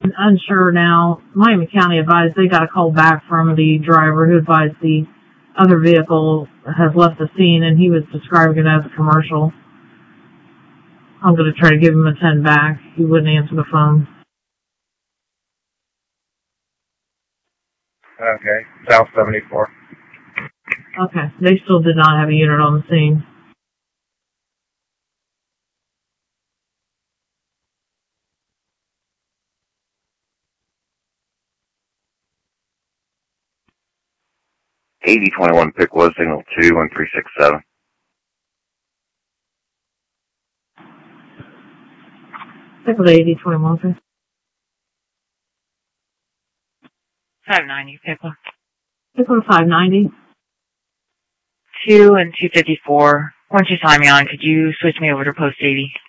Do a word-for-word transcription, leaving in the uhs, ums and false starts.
unsure now. Miami County advised they got a call back from the driver who advised the other vehicle has left the scene, and he was describing it as a commercial. I'm going to try to give him a ten back. He wouldn't answer the phone. Okay, South seventy-four. Okay, they still did not have a unit on the scene. eighty twenty-one Pickwood, signal two one three six seven. Pickwood eighty twenty-one, please. five ninety, Pickwood. Pickwood five ninety. two and two fifty-four. Once you sign me on, could you switch me over to post eighty?